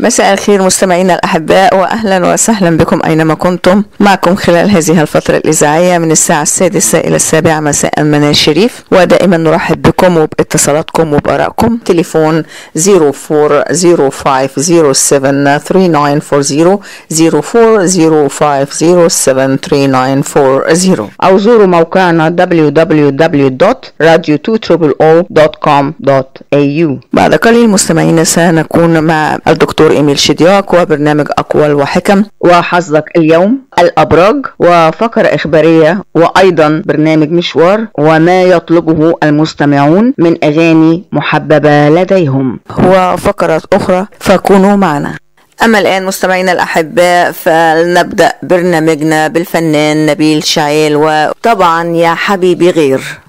مساء الخير مستمعينا الأحباء، وأهلا وسهلا بكم أينما كنتم. معكم خلال هذه الفترة الإذاعية من الساعة 6 إلى 7 مساء منال شريف، ودائما نرحب بكم وباتصالاتكم وبآرائكم. تليفون 0405073940 0405073940 أو زوروا موقعنا www.radio200.com.au. بعد قليل مستمعينا سنكون مع الدكتور إيميل شدياك وبرنامج أقوال وحكم، وحظك اليوم الأبراج، وفقرة إخبارية، وأيضا برنامج مشوار وما يطلبه المستمعون من أغاني محببة لديهم، وفقرات أخرى، فكونوا معنا. أما الآن مستمعينا الأحباء فلنبدأ برنامجنا بالفنان نبيل شعيل، وطبعا يا حبيبي غير.